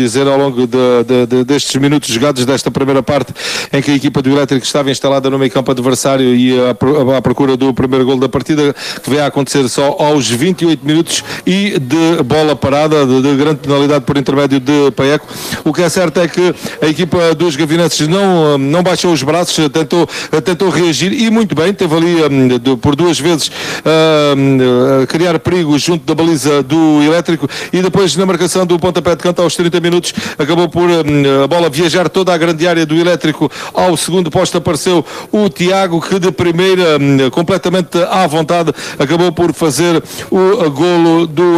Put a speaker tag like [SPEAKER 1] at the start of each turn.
[SPEAKER 1] dizer, ao longo destes minutos jogados desta primeira parte, em que a equipa do Elétrico estava instalada no meio campo adversário e à procura do primeiro gol da partida, que veio a acontecer só aos 28 minutos e de bola parada, de grande penalidade por intermédio de Paeco. O que é certo é que a equipa dos Gavinenses não baixou os braços, tentou reagir e muito bem, teve ali por duas vezes criar perigo junto da baliza do Elétrico e depois na marcação do pontapé de canto aos 30 minutos acabou por a bola viajar toda a grande área do Elétrico. Ao segundo posto apareceu o Tiago, que de primeira, completamente à vontade, acabou por fazer o golo do